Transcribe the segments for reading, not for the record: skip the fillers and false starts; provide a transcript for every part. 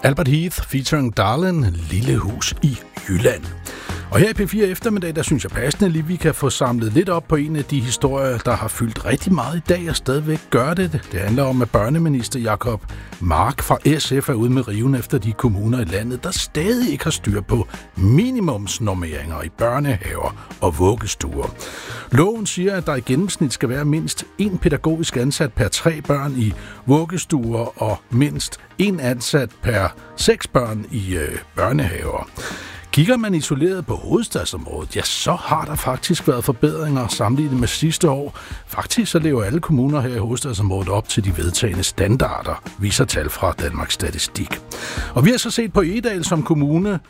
Albert Heath featuring Darlin, Lille hus i Jylland. Og her i P4 eftermiddag, der synes jeg passende lige, vi kan få samlet lidt op på en af de historier, der har fyldt rigtig meget i dag og stadigvæk gør det. Det handler om, at børneminister Jacob Mark fra SF er ude med riven efter de kommuner i landet, der stadig ikke har styr på minimumsnormeringer i børnehaver og vuggestuer. Loven siger, at der i gennemsnit skal være mindst 1 pædagogisk ansat per 3 børn i vuggestuer og mindst 1 ansat per 6 børn i børnehaver. Kigger man isoleret på hovedstadsområdet, ja, så har der faktisk været forbedringer sammenlignet med sidste år. Faktisk så lever alle kommuner her i hovedstadsområdet op til de vedtagne standarder, viser tal fra Danmarks Statistik. Og vi har så set på Egedal som kommune,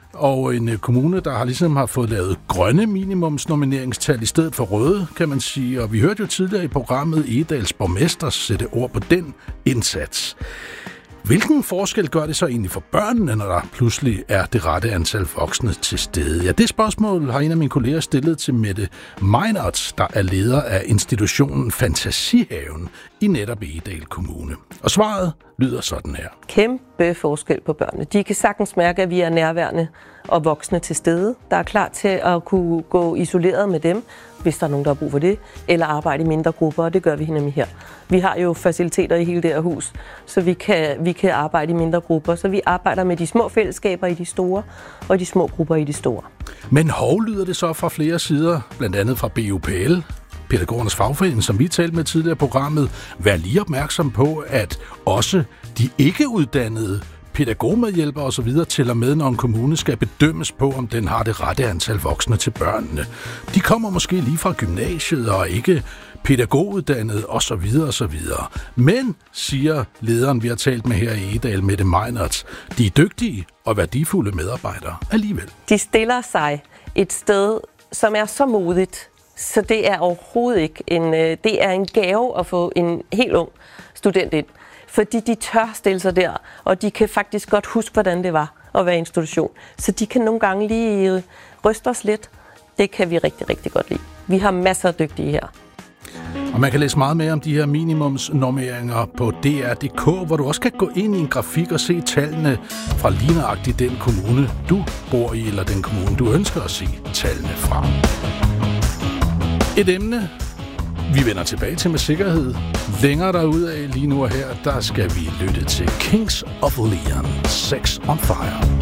og en kommune, der har fået lavet grønne minimumsnomineringstal i stedet for røde, kan man sige. Og vi hørte jo tidligere i programmet Egedals borgmester sætte ord på den indsats. Hvilken forskel gør det så egentlig for børnene, når der pludselig er det rette antal voksne til stede? Ja, det spørgsmål har en af mine kolleger stillet til Mette Meinertz, der er leder af institutionen Fantasihaven i netop Egedal Kommune. Og svaret lyder sådan her. Kæmpe forskel på børnene. De kan sagtens mærke, at vi er nærværende og voksne til stede, der er klar til at kunne gå isoleret med dem, hvis der er nogen, der har brug for det, eller arbejde i mindre grupper, og det gør vi nemlig her. Vi har jo faciliteter i hele det her hus, så vi kan arbejde i mindre grupper, så vi arbejder med de små fællesskaber i de store, og de små grupper i de store. Men lyder det så fra flere sider, blandt andet fra BUPL, Pædagogernes Fagforening, som vi talte med tidligere i programmet. Vær lige opmærksom på, at også de ikke-uddannede pædagogmedhjælpere osv. tæller med, når en kommune skal bedømmes på, om den har det rette antal voksne til børnene. De kommer måske lige fra gymnasiet og ikke pædagoguddannede osv. osv. Men, siger lederen, vi har talt med her i Egedal, Mette Meinertz, de er dygtige og værdifulde medarbejdere alligevel. De stiller sig et sted, som er så modigt, så det er overhovedet ikke det er en gave at få en helt ung student ind. Fordi de tør stille sig der, og de kan faktisk godt huske, hvordan det var at være i institution. Så de kan nogle gange lige ryste os lidt. Det kan vi rigtig, rigtig godt lide. Vi har masser af dygtige her. Og man kan læse meget mere om de her minimumsnormeringer på dr.dk, hvor du også kan gå ind i en grafik og se tallene fra lige nøjagtigt den kommune, du bor i, eller den kommune, du ønsker at se tallene fra. Et emne, vi vender tilbage til med sikkerhed. Længere derudad lige nu og her, der skal vi lytte til Kings of Leon, Sex on Fire.